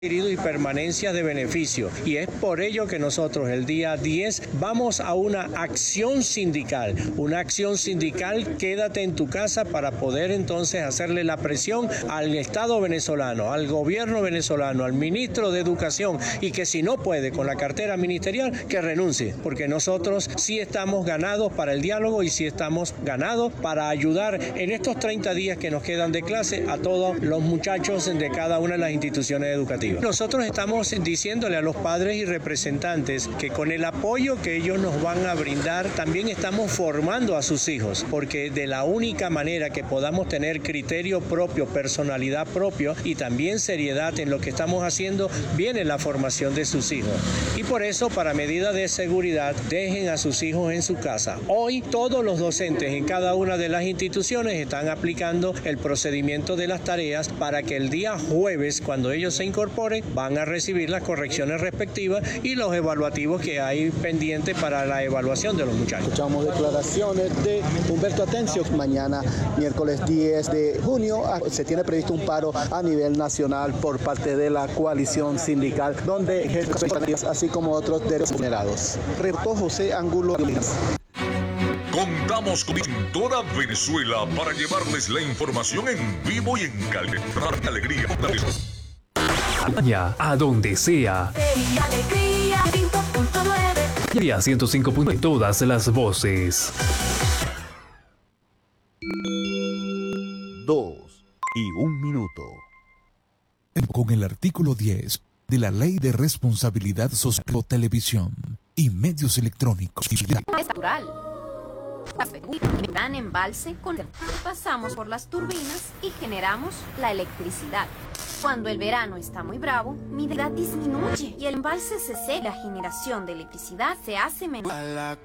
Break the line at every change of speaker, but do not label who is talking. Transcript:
y permanencia de beneficio, y es por ello que nosotros el día 10 vamos a una acción sindical, quédate en tu casa, para poder entonces hacerle la presión al Estado venezolano, al gobierno venezolano, al ministro de Educación, y que si no puede con la cartera ministerial, que renuncie, porque nosotros sí estamos ganados para el diálogo y sí estamos ganados para ayudar en estos 30 días que nos quedan de clase a todos los muchachos de cada una de las instituciones educativas. Nosotros estamos diciéndole a los padres y representantes que con el apoyo que ellos nos van a brindar, también estamos formando a sus hijos, porque de la única manera que podamos tener criterio propio, personalidad propia y también seriedad en lo que estamos haciendo, viene la formación de sus hijos. Y por eso, para medida de seguridad, dejen a sus hijos en su casa. Hoy todos los docentes en cada una de las instituciones están aplicando el procedimiento de las tareas para que el día jueves, cuando ellos se incorporen, van a recibir las correcciones respectivas y los evaluativos que hay pendientes para la evaluación de los muchachos.
Escuchamos declaraciones de Humberto Atencio. Mañana, miércoles 10 de junio, se tiene previsto un paro a nivel nacional por parte de la coalición sindical, donde así como otros derechos vulnerados. Reportó José Angulo.
Contamos con toda Venezuela para llevarles la información en vivo y en calidad. Alegría.
A donde sea. Y a 105 puntos en todas las voces.
2:01 minuto. Con el artículo 10 de la Ley de Responsabilidad Social, Televisión y Medios Electrónicos.
Es natural. Gran embalse con el pasamos por las turbinas y generamos la electricidad. Cuando el verano está muy bravo, mi edad disminuye y el embalse se seca. La generación de electricidad se hace menor.